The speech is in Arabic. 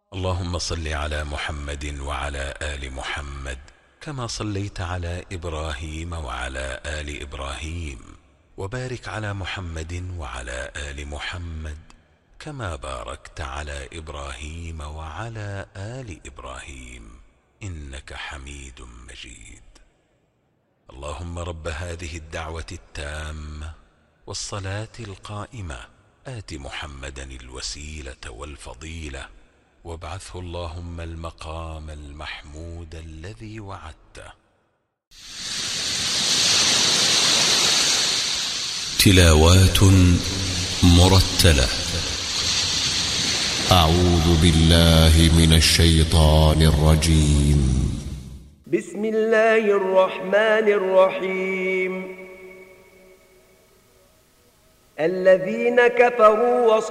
اللهم صل على محمد وعلى آل محمد كما صليت على إبراهيم وعلى آل إبراهيم، وبارك على محمد وعلى آل محمد كما باركت على إبراهيم وعلى آل إبراهيم إنك حميد مجيد. اللهم رب هذه الدعوة التامة والصلاة القائمة آت محمدا الوسيلة والفضيلة وابعثه اللهم المقام المحمود الذي وعدته. تلاوات مرتلة. أعوذ بالله من الشيطان الرجيم. بسم الله الرحمن الرحيم. الذين كفروا